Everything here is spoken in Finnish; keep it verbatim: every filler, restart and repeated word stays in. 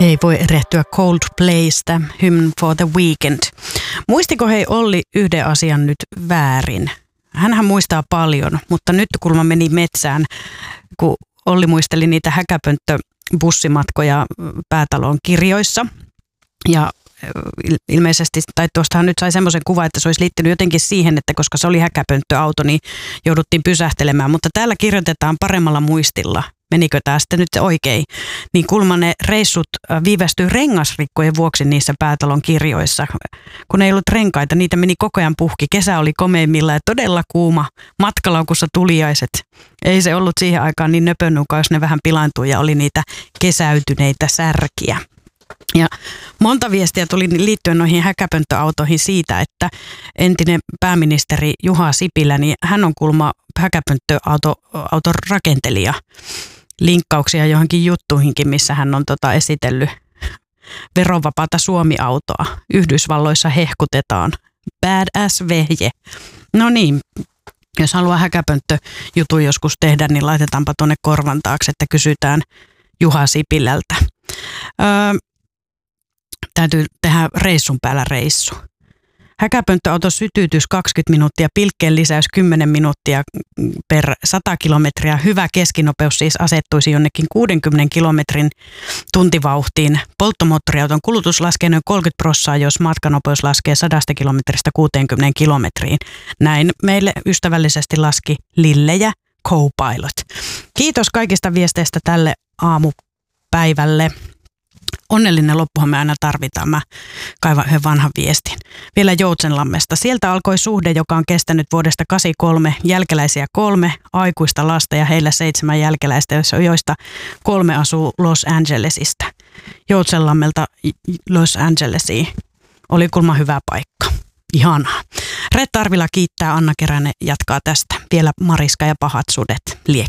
Ei voi erehtyä Coldplaystä, Hymn for the Weekend. Muistiko hei Olli yhden asian nyt väärin? Hänhän muistaa paljon, mutta nyt kun mä menin metsään, kun Olli muisteli niitä häkäpönttöbussimatkoja Päätalon kirjoissa. Ja ilmeisesti, tai tuostahan nyt sai semmoisen kuvan, että se olisi liittynyt jotenkin siihen, että koska se oli häkäpönttöauto, niin jouduttiin pysähtelemään. Mutta täällä kirjoitetaan paremmalla muistilla. Menikö tämä sitten nyt oikein? Niin kulma ne reissut viivästyi rengasrikkojen vuoksi niissä Päätalon kirjoissa. Kun ei ollut renkaita, niitä meni koko ajan puhki. Kesä oli komeimmilla ja todella kuuma. Matkalaukussa tuliaiset. Ei se ollut siihen aikaan niin nöpönnuka, jos ne vähän pilaantui ja oli niitä kesäytyneitä särkiä. Ja monta viestiä tuli liittyen noihin häkäpönttöautoihin siitä, että entinen pääministeri Juha Sipilä, niin hän on kuulemma häkäpönttöauton rakentelija. Linkkauksia johonkin juttuihinkin, missä hän on tota esitellyt verovapaata Suomi-autoa. Yhdysvalloissa hehkutetaan. Badass vehje. No niin, jos haluaa häkäpönttöjutun joskus tehdä, niin laitetaanpa tuonne korvan taakse, että kysytään Juha Sipilältä. Öö, täytyy tehdä reissun päällä reissu. Häkäpönttöauto sytytys kaksikymmentä minuuttia, pilkkeen lisäys kymmenen minuuttia per sata kilometriä. Hyvä keskinopeus siis asettuisi jonnekin kuudenkymmenen kilometrin tuntivauhtiin. Polttomoottoriauton kulutus laskee noin kolmekymmentä prosenttia, jos matkanopeus laskee sadasta kilometristä kuuteenkymmeneen kilometriin. Näin meille ystävällisesti laski Lillejä Co-Pilot. Kiitos kaikista viesteistä tälle aamupäivälle. Onnellinen loppuhan me aina tarvitaan. Mä kaivan yhden vanhan viestin. Vielä Joutsenlammesta. Sieltä alkoi suhde, joka on kestänyt vuodesta kahdeksankymmentäkolme. Jälkeläisiä kolme, aikuista lasta ja heillä seitsemän jälkeläistä, joista kolme asuu Los Angelesista. Joutsenlammelta Los Angelesiin. Oli kulma hyvä paikka. Ihanaa. Retta Arvila kiittää, Anna Keränen jatkaa tästä. Vielä Mariska ja pahat sudet liekki.